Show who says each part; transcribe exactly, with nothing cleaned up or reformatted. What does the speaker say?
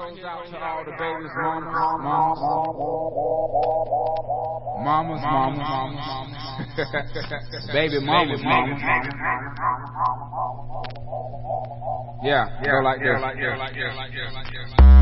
Speaker 1: goes out to all the babies, mamas, mamas, mamas, mamas, mamas, baby mamas, mamas. Yeah, go like this.